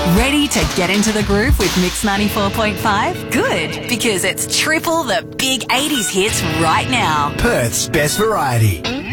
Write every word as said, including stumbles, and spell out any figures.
Ready to get into the groove with Mix ninety-four point five? Good, because it's triple the big eighties hits right now. Perth's best variety.